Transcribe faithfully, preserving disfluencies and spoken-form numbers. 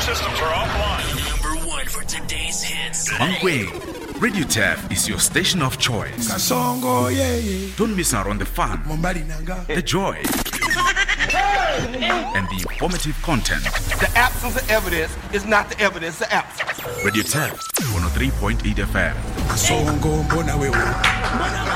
systems are offline. Number one for today's hits. Mankweng, Radio Taff is your station of choice. Kasongo, yeah, yeah. Don't miss out on the fun, Mombali Nanga. the joy, and the informative content. The absence of evidence is not the evidence of absence. Radio Taff, one oh three point eight F M. Kasongo, mbona wewe.